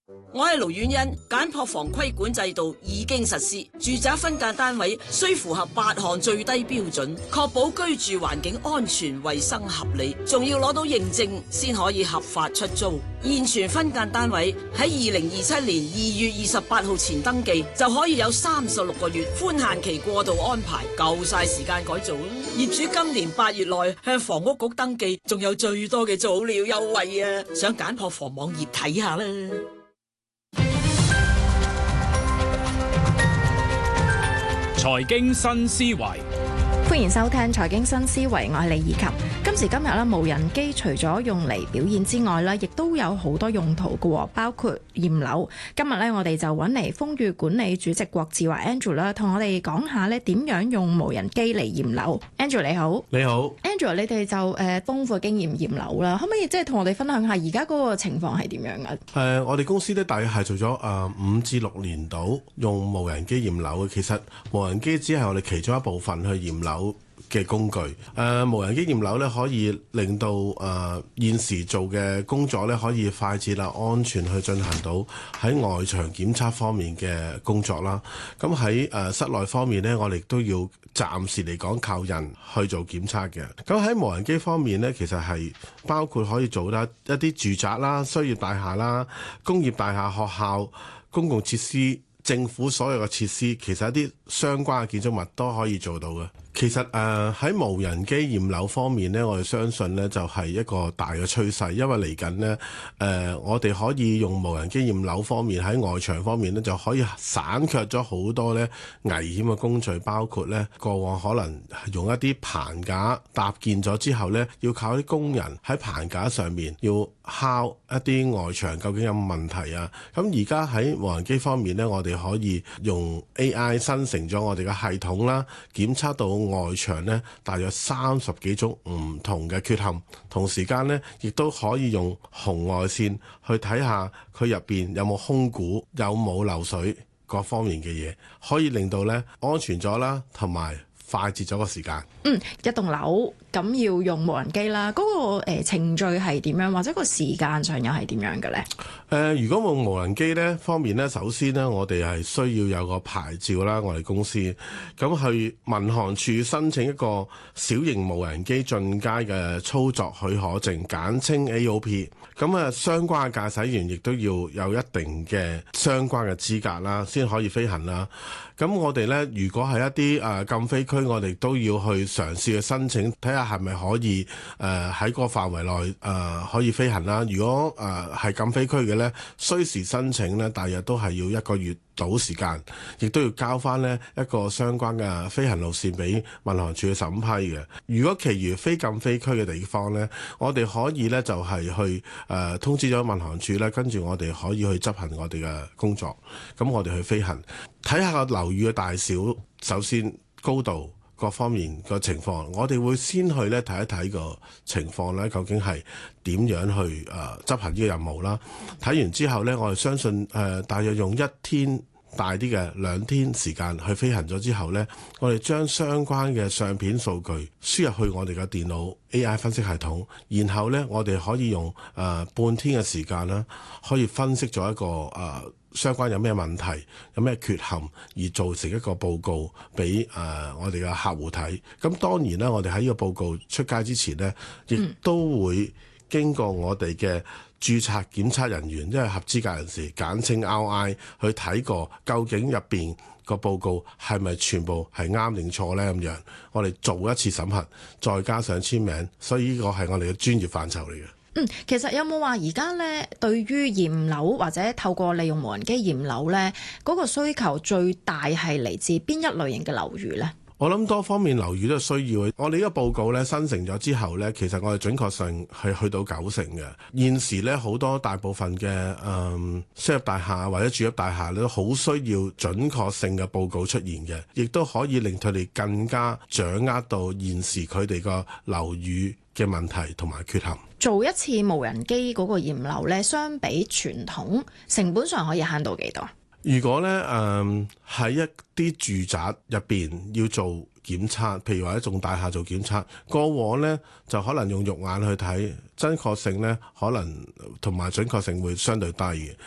我係盧婉欣，簡樸房規管制度已經實施，住宅分間單位需符合8項最低標準，確保居住環境安全、衛生合理，仲要攞到認證先可以合法出租。現存分間單位喺2027年2月28號前登記，就可以有36個月寬限期過渡安排，夠晒時間改造啦。業主今年8月內向房屋局登記，仲有最多嘅早鳥優惠啊！上簡樸房網頁睇下啦。 財經新思維， 歡迎收聽財經新思維，我係李怡琴。今時今日咧，無人機除咗用嚟表演之外咧，亦都有好多用途嘅，包括驗樓。今日咧，我哋就揾嚟豐裕管理主席郭志華 Andrew 啦，同我哋講下咧點樣用無人機嚟驗樓。Andrew 你好， 你好 Andrew， 你哋就豐富經驗驗樓啦，可唔可以即係同我哋分享下而家嗰個情況係點樣㗎？ 我哋公司咧大約係做咗5至6年度用無人機驗樓嘅。其實無人機只係我哋其中一部分去驗樓嘅工具。無人機驗樓咧可以令到現時做嘅工作咧可以快捷啦、安全去進行到喺外牆檢測方面嘅工作啦。咁喺室內方面咧，我哋都要暫時嚟講靠人去做檢測嘅。咁喺無人機方面咧，其實係包括可以做得一啲住宅啦、商業大廈啦、工業大廈、學校、公共設施、政府所有嘅設施，其實一啲相關嘅建築物都可以做到嘅。其實喺無人機驗樓方面呢，我哋相信呢就係一個大嘅趨勢，因為嚟緊呢，我哋可以用無人機驗樓方面喺外牆方面呢，就可以省卻咗好多呢危險嘅工序，包括呢過往可能用一啲棚架搭建咗之後呢，要靠啲工人喺棚架上面要敲一啲外牆究竟有冇問題啊。咁而家喺無人機方面呢，我哋可以用 AI 生成咗我哋嘅系統啦，檢測到外牆呢大約30幾種唔同嘅缺陷，同時間呢亦都可以用紅外線去睇下佢入邊有冇空鼓、有冇漏水各方面嘅嘢，可以令到呢安全咗啦，同埋快捷咗個時間。 一棟樓咁要用無人機啦，嗰個程序係點樣，或者個時間上又係點樣嘅咧？ 如果用無人機呢方面呢，首先呢，我哋係需要有個牌照啦，我哋公司咁去民航處申請一個小型無人機進階嘅操作許可證，簡稱 AOP。咁相關嘅駕駛員亦都要有一定嘅相關嘅資格啦，先可以飛行啦。咁我哋呢，如果係一啲禁飛區，我哋都要去嘗試去申請，睇下係咪可以喺個範圍內可以飛行啦。如果係禁飛區嘅呢，需時申請呢，大約都係要1個月到時間，亦都要交翻呢一個相關嘅飛行路線俾民航處去審批嘅。如果其餘非禁飛區嘅地方呢，我哋可以呢就係去通知咗民航處呢，跟住我哋可以去執行我哋嘅工作。咁我哋去飛行，睇下個樓宇嘅大小，首先高度各方面個情況，我哋會先去咧睇一睇個情況咧，究竟係點樣去執行呢個任務啦。睇完之後咧，我哋相信大約用1天大啲嘅2天時間去飛行咗之後咧，我哋將相關嘅相片數據輸入去我哋嘅電腦 AI 分析系統，然後咧我哋可以用半天嘅時間啦，可以分析咗一個相關有咩問題、有咩缺陷，而造成一個報告俾我哋嘅客戶睇。咁當然啦，我哋喺呢個報告出街之前呢，亦都會經過我哋嘅註冊檢測人員，因為合資格人士，簡稱 RI， 去睇過究竟入邊個報告係咪全部係啱定錯呢？咁樣我哋做一次審核，再加上簽名，所以呢個係我哋嘅專業範疇嚟嘅。 其實有冇話而家咧，對於驗樓或者透過利用無人機驗樓咧，嗰個需求最大係嚟自邊一類型嘅樓宇咧？ 我諗多方面樓宇都需要。我哋呢個報告咧生成咗之後咧，其實我哋準確性係去到90%嘅。現時咧好多大部分嘅商業大廈或者住宅大廈咧，都好需要準確性嘅報告出現嘅，亦都可以令佢哋更加掌握到現時佢哋個樓宇嘅問題同埋缺陷。 做一次無人機嗰個驗樓咧，相比傳統成本上可以慳到幾多？ 如果咧喺一啲住宅入邊要做檢測，譬如話一棟大廈做檢測，過往咧就可能用肉眼去睇，真確性咧可能同埋準確性會相對低嘅。